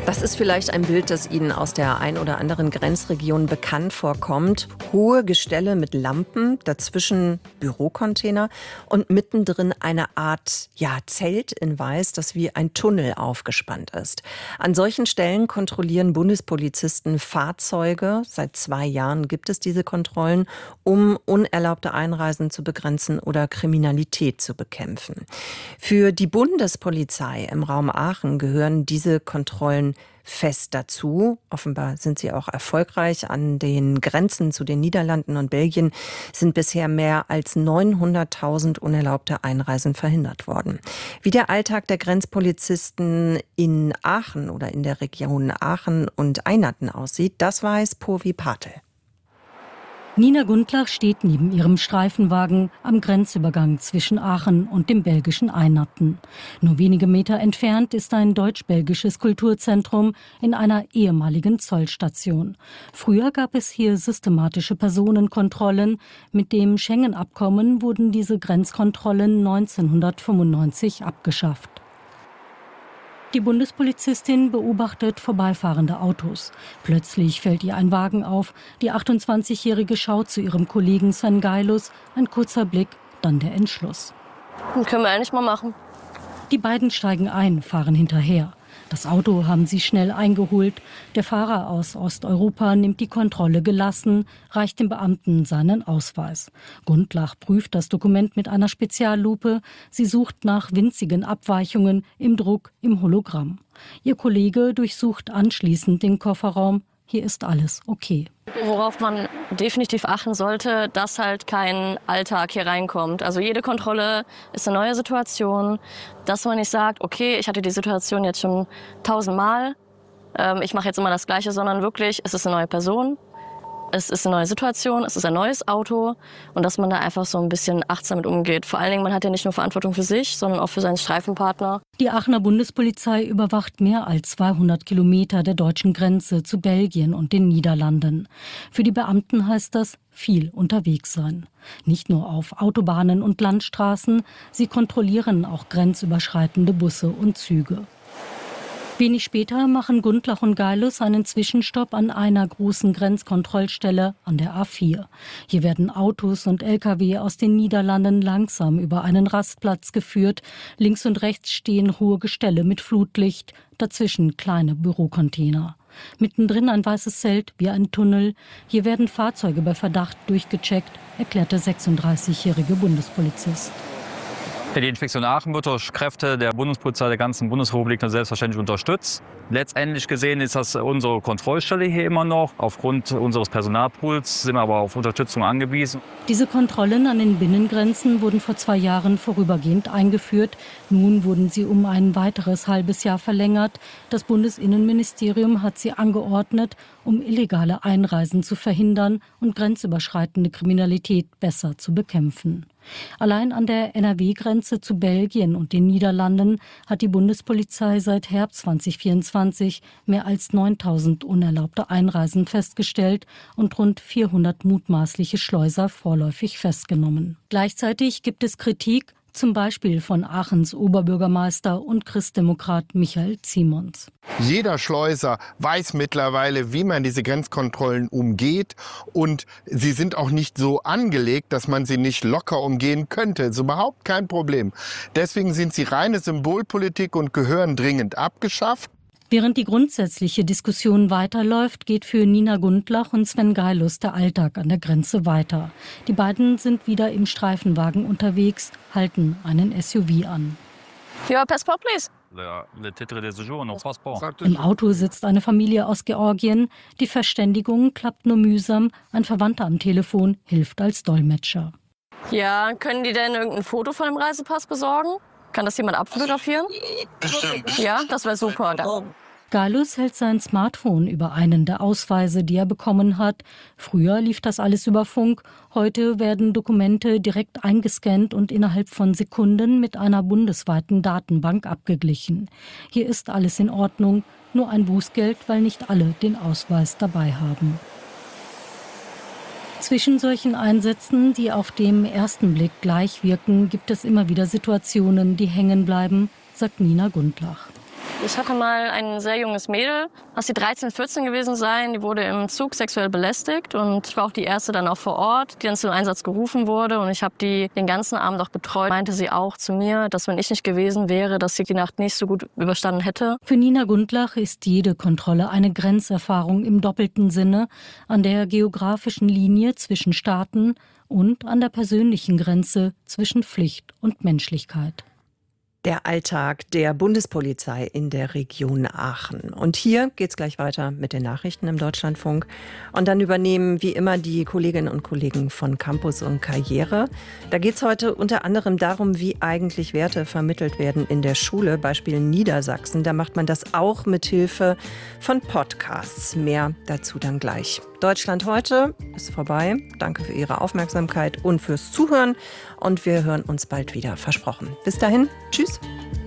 Das ist vielleicht ein Bild, das Ihnen aus der ein oder anderen Grenzregion bekannt vorkommt. Hohe Gestelle mit Lampen, dazwischen Bürocontainer und mittendrin eine Art Zelt in Weiß, das wie ein Tunnel aufgespannt ist. An solchen Stellen kontrollieren Bundespolizisten Fahrzeuge. Seit 2 Jahren gibt es diese Kontrollen, um unerlaubte Einreisen zu begrenzen oder Kriminalität zu bekämpfen. Für die Bundespolizei im Raum Aachen gehören diese Kontrollen fest dazu. Offenbar sind sie auch erfolgreich. An den Grenzen zu den Niederlanden und Belgien sind bisher mehr als 900.000 unerlaubte Einreisen verhindert worden. Wie der Alltag der Grenzpolizisten in Aachen oder in der Region Aachen und Einerten aussieht, das weiß Purvi Patel. Nina Gundlach steht neben ihrem Streifenwagen am Grenzübergang zwischen Aachen und dem belgischen Einerten. Nur wenige Meter entfernt ist ein deutsch-belgisches Kulturzentrum in einer ehemaligen Zollstation. Früher gab es hier systematische Personenkontrollen. Mit dem Schengen-Abkommen wurden diese Grenzkontrollen 1995 abgeschafft. Die Bundespolizistin beobachtet vorbeifahrende Autos. Plötzlich fällt ihr ein Wagen auf. Die 28-Jährige schaut zu ihrem Kollegen Sven Gailus. Ein kurzer Blick, dann der Entschluss. Das können wir eigentlich mal machen. Die beiden steigen ein, fahren hinterher. Das Auto haben sie schnell eingeholt. Der Fahrer aus Osteuropa nimmt die Kontrolle gelassen, reicht dem Beamten seinen Ausweis. Gundlach prüft das Dokument mit einer Speziallupe. Sie sucht nach winzigen Abweichungen im Druck, im Hologramm. Ihr Kollege durchsucht anschließend den Kofferraum. Hier ist alles okay. Worauf man definitiv achten sollte, dass halt kein Alltag hier reinkommt. Also jede Kontrolle ist eine neue Situation, dass man nicht sagt, okay, ich hatte die Situation jetzt schon 1000-mal, ich mache jetzt immer das Gleiche, sondern wirklich, es ist eine neue Person, es ist eine neue Situation, es ist ein neues Auto und dass man da einfach so ein bisschen achtsam mit umgeht. Vor allen Dingen, man hat ja nicht nur Verantwortung für sich, sondern auch für seinen Streifenpartner. Die Aachener Bundespolizei überwacht mehr als 200 Kilometer der deutschen Grenze zu Belgien und den Niederlanden. Für die Beamten heißt das viel unterwegs sein. Nicht nur auf Autobahnen und Landstraßen, sie kontrollieren auch grenzüberschreitende Busse und Züge. Wenig später machen Gundlach und Gailus einen Zwischenstopp an einer großen Grenzkontrollstelle an der A4. Hier werden Autos und Lkw aus den Niederlanden langsam über einen Rastplatz geführt. Links und rechts stehen hohe Gestelle mit Flutlicht, dazwischen kleine Bürocontainer. Mittendrin ein weißes Zelt wie ein Tunnel. Hier werden Fahrzeuge bei Verdacht durchgecheckt, erklärt der 36-jährige Bundespolizist. Die Inspektion Aachen wird durch Kräfte der Bundespolizei der ganzen Bundesrepublik selbstverständlich unterstützt. Letztendlich gesehen ist das unsere Kontrollstelle hier immer noch. Aufgrund unseres Personalpools sind wir aber auf Unterstützung angewiesen. Diese Kontrollen an den Binnengrenzen wurden vor 2 Jahren vorübergehend eingeführt. Nun wurden sie um ein weiteres halbes Jahr verlängert. Das Bundesinnenministerium hat sie angeordnet, um illegale Einreisen zu verhindern und grenzüberschreitende Kriminalität besser zu bekämpfen. Allein an der NRW-Grenze zu Belgien und den Niederlanden hat die Bundespolizei seit Herbst 2024 mehr als 9.000 unerlaubte Einreisen festgestellt und rund 400 mutmaßliche Schleuser vorläufig festgenommen. Gleichzeitig gibt es Kritik, zum Beispiel von Aachens Oberbürgermeister und Christdemokrat Michael Ziemons. Jeder Schleuser weiß mittlerweile, wie man diese Grenzkontrollen umgeht. Und sie sind auch nicht so angelegt, dass man sie nicht locker umgehen könnte. Das ist überhaupt kein Problem. Deswegen sind sie reine Symbolpolitik und gehören dringend abgeschafft. Während die grundsätzliche Diskussion weiterläuft, geht für Nina Gundlach und Sven Gailus der Alltag an der Grenze weiter. Die beiden sind wieder im Streifenwagen unterwegs, halten einen SUV an. Your passport, please. Im Auto sitzt eine Familie aus Georgien. Die Verständigung klappt nur mühsam. Ein Verwandter am Telefon hilft als Dolmetscher. Ja, können die denn irgendein Foto von dem Reisepass besorgen? Kann das jemand abfotografieren? Bestimmt. Ja, das wäre super. Gailus hält sein Smartphone über einen der Ausweise, die er bekommen hat. Früher lief das alles über Funk. Heute werden Dokumente direkt eingescannt und innerhalb von Sekunden mit einer bundesweiten Datenbank abgeglichen. Hier ist alles in Ordnung, nur ein Bußgeld, weil nicht alle den Ausweis dabei haben. Zwischen solchen Einsätzen, die auf den ersten Blick gleich wirken, gibt es immer wieder Situationen, die hängen bleiben, sagt Nina Gundlach. Ich hatte mal ein sehr junges Mädel, lass sie 13, 14 gewesen sein. Die wurde im Zug sexuell belästigt und ich war auch die erste dann auch vor Ort, die dann zum Einsatz gerufen wurde. Und ich habe die den ganzen Abend auch betreut. Meinte sie auch zu mir, dass wenn ich nicht gewesen wäre, dass sie die Nacht nicht so gut überstanden hätte. Für Nina Gundlach ist jede Kontrolle eine Grenzerfahrung im doppelten Sinne, an der geografischen Linie zwischen Staaten und an der persönlichen Grenze zwischen Pflicht und Menschlichkeit. Der Alltag der Bundespolizei in der Region Aachen. Und hier geht's gleich weiter mit den Nachrichten im Deutschlandfunk. Und dann übernehmen wie immer die Kolleginnen und Kollegen von Campus und Karriere. Da geht's heute unter anderem darum, wie eigentlich Werte vermittelt werden in der Schule. Beispiel Niedersachsen. Da macht man das auch mit Hilfe von Podcasts. Mehr dazu dann gleich. Deutschland heute ist vorbei. Danke für Ihre Aufmerksamkeit und fürs Zuhören. Und wir hören uns bald wieder, versprochen. Bis dahin, tschüss.